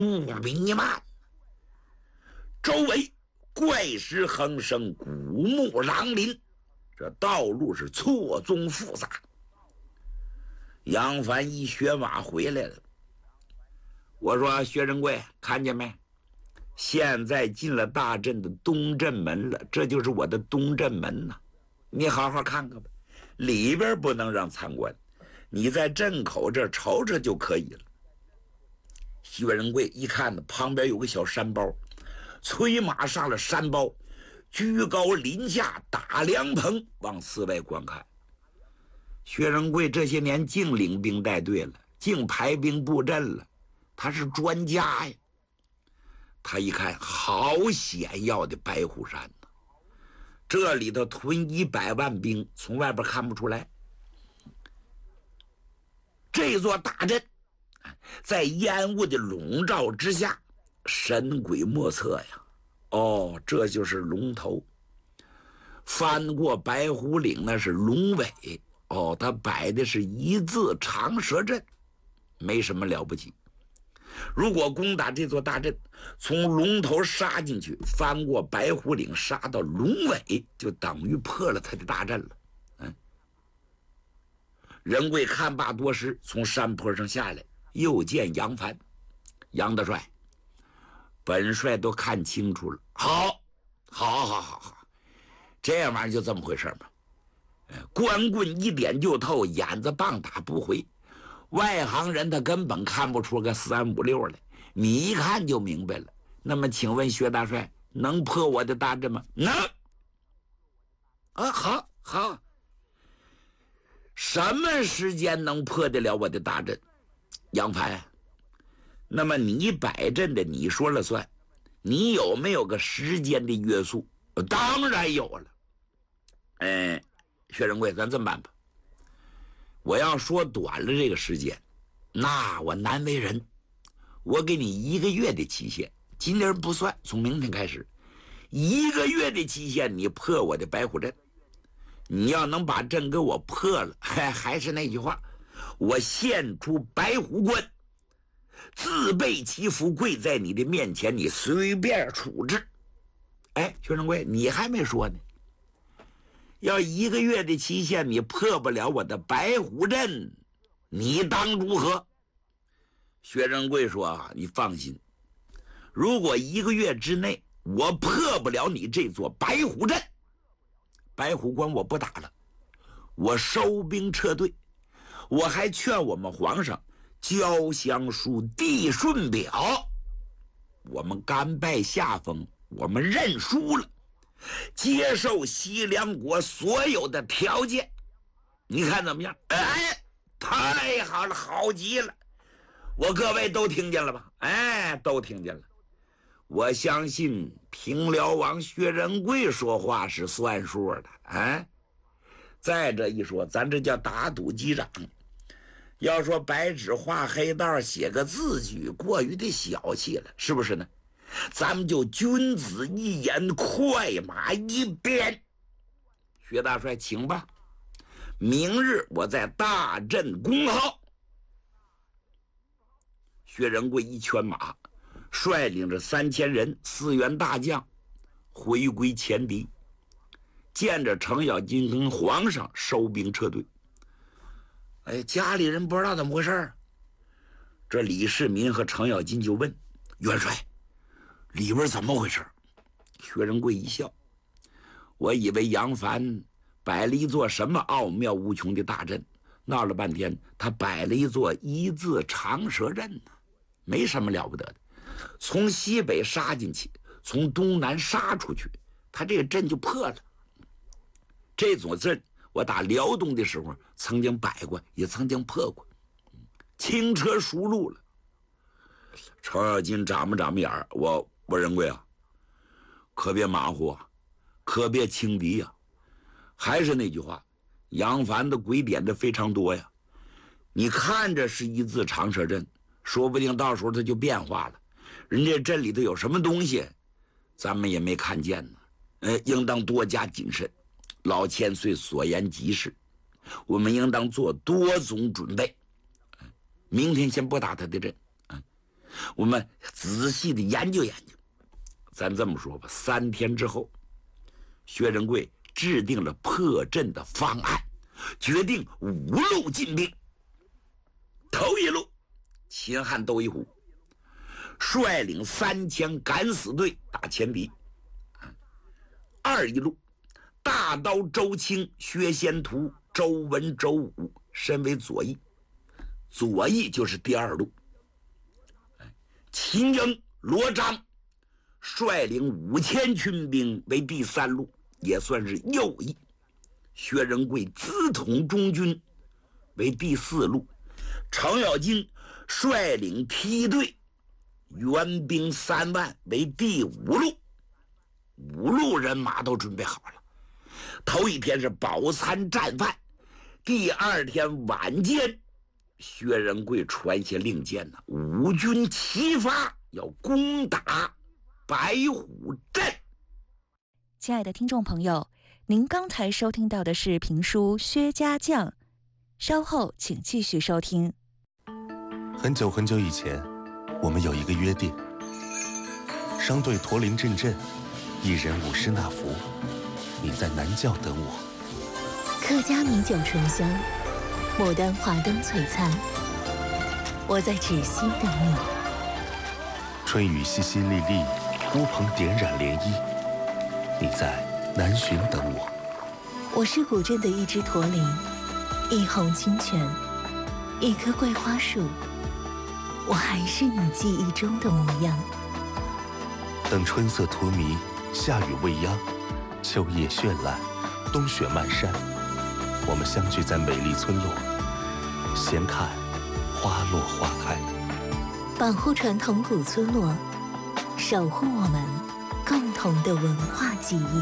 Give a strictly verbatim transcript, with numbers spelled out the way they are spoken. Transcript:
雾弥漫，周围怪石横生，古木狼林，这道路是错综复杂。杨凡一学马回来了，我说薛仁贵，看见没？现在进了大镇的东镇门了，这就是我的东镇门呐、啊。你好好看看吧，里边不能让参观，你在镇口这瞅瞅就可以了。薛仁贵一看呢，旁边有个小山包，催马上了山包，居高临下打凉棚，往四外观看。薛仁贵这些年净领兵带队了，净排兵布阵了，他是专家呀。他一看，好险要的白虎山呢，这里头屯一百万兵，从外边看不出来。这座大阵在烟雾的笼罩之下，神鬼莫测呀。哦，这就是龙头。翻过白虎岭，那是龙尾。哦，他摆的是一字长蛇阵，没什么了不起。如果攻打这座大阵，从龙头杀进去，翻过白虎岭，杀到龙尾，就等于破了他的大阵了。嗯，仁贵看罢多时，从山坡上下来，又见杨凡。杨大帅，本帅都看清楚了。好，好，好，好，好，这玩意儿就这么回事吧。光棍一点就透，眼子棒打不回。外行人他根本看不出个三五六来，你一看就明白了。那么请问薛大帅，能破我的大阵吗？能。啊，好，好。什么时间能破得了我的大阵？杨凡，那么你摆阵的你说了算，你有没有个时间的约束？当然有了。嗯，薛仁贵，咱这么办吧，我要说短了这个时间，那我难为人。我给你一个月的期限，今天不算，从明天开始，一个月的期限，你破我的白虎阵。你要能把阵给我破了，还还是那句话，我献出白虎关，自备其符，跪在你的面前，你随便处置。哎，薛仁贵，你还没说呢。要一个月的期限，你破不了我的白虎阵，你当如何？薛仁贵说啊，你放心，如果一个月之内我破不了你这座白虎阵，白虎关我不打了，我收兵撤退。我还劝我们皇上交降书递顺表，我们甘拜下风，我们认输了，接受西凉国所有的条件，你看怎么样？哎，太好了，好极了！我各位都听见了吧？哎，都听见了。我相信平辽王薛仁贵说话是算数的啊。再这一说，咱这叫打赌击掌。要说白纸画黑道写个字据，过于的小气了，是不是呢？咱们就君子一言，快马一鞭。薛大帅，请吧，明日我在大阵恭候。薛仁贵一圈马，率领着三千人四员大将回归前敌，见着程咬金跟皇上收兵撤退。哎，家里人不知道怎么回事，这李世民和程咬金就问元帅，里边怎么回事？薛仁贵一笑，我以为杨凡摆了一座什么奥妙无穷的大阵，闹了半天他摆了一座一字长蛇阵呢，没什么了不得的。从西北杀进去，从东南杀出去，他这个阵就破了。这种阵我打辽东的时候曾经摆过，也曾经破过，轻车熟路了。程咬金眨巴眨巴眼儿，我我仁贵啊，可别马虎啊，可别轻敌呀、啊。还是那句话，杨凡的鬼点子非常多呀。你看着是一字长蛇阵，说不定到时候它就变化了。人家阵里头有什么东西，咱们也没看见呢。呃，应当多加谨慎。老千岁所言极是，我们应当做多种准备。明天先不打他的阵， 我们仔细的研究研究。咱这么说吧，三天之后，薛仁贵制定了破阵的方案，决定五路进兵。头一路，秦汉斗一虎率领三千敢死队打前敌。二一路，大刀周青、薛仙图、周文、周武身为左翼，左翼就是第二路。秦英、罗章率领五千群兵为第三路，也算是右翼。薛仁贵自统中军为第四路，程咬金率领梯队援兵三万为第五路。五路人马都准备好了。头一天是饱餐战饭，第二天晚间，薛仁贵传下令箭呢，五军齐发，要攻打白虎镇。 亲爱的听众朋友，您刚才收听到的是评书《薛家将》，稍后请继续收听。 很久很久以前，我们有一个约定：商队驼铃阵阵，一人舞狮纳福，你在南教等我。 客家米酒醇香，牡丹华灯璀璨，我在芷溪等你。 春雨淅淅沥沥，乌篷点染涟漪，你在南浔等我。 我是古镇的一只驼铃，一泓清泉，一棵桂花树，我还是你记忆中的模样。 等春色荼蘼，夏雨未央，秋叶绚烂，冬雪漫山，我们相聚在美丽村落，闲看花落花开。 保护传统古村落，守护我们共同的文化记忆。